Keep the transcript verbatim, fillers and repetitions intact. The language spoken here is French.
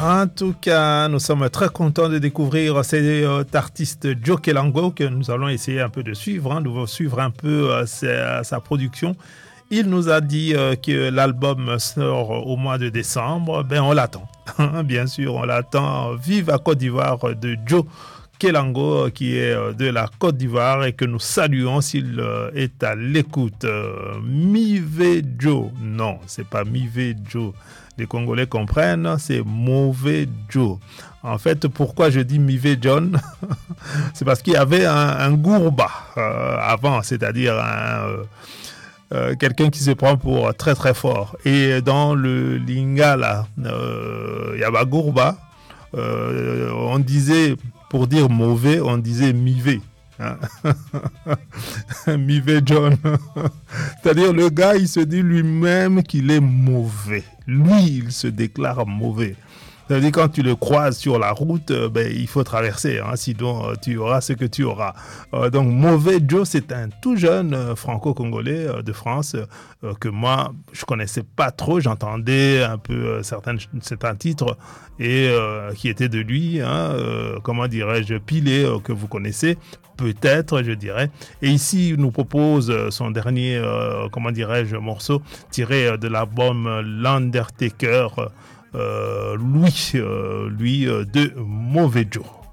En tout cas, nous sommes très contents de découvrir cet artiste Joe Kelango que nous allons essayer un peu de suivre, hein, de suivre un peu euh, sa, sa production. Il nous a dit euh, que l'album sort au mois de décembre. Ben, on l'attend. Bien sûr, on l'attend. Vive à Côte d'Ivoire de Joe Kelango, qui est de la Côte d'Ivoire et que nous saluons s'il est à l'écoute. Mive Joe. Non, c'est pas Mive Joe. Les Congolais comprennent, c'est Mauvais Joe. En fait, pourquoi je dis Mive John? C'est parce qu'il y avait un, un gourba euh, avant, c'est-à-dire un... Euh, Euh, quelqu'un qui se prend pour très très fort. Et dans le lingala, euh, Yaba Gourba, euh, on disait, pour dire mauvais, on disait mivé. Hein? Mivé John. C'est-à-dire le gars, il se dit lui-même qu'il est mauvais. Lui, il se déclare mauvais. C'est-à-dire quand tu le croises sur la route, euh, ben, il faut traverser, hein, sinon euh, tu auras ce que tu auras. Euh, donc Mauvais Joe, c'est un tout jeune euh, franco-congolais euh, de France euh, que moi, je connaissais pas trop, j'entendais un peu euh, certains, certains titres et euh, qui étaient de lui, hein, euh, comment dirais-je, Pilé, euh, que vous connaissez, peut-être, je dirais. Et ici, il nous propose son dernier, euh, comment dirais-je, morceau tiré de l'album L'Undertaker, Euh, lui, euh, lui euh, de Mauvais Joe.